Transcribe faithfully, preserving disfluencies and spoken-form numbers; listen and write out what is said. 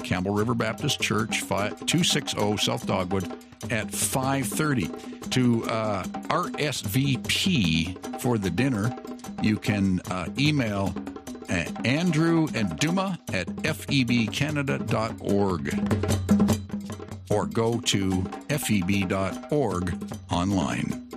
Campbell River Baptist Church, two sixty South Dogwood at five thirty. To uh, R S V P for the dinner, you can uh, email uh, Andrew and Duma at f e b canada dot org or go to f e b dot org online.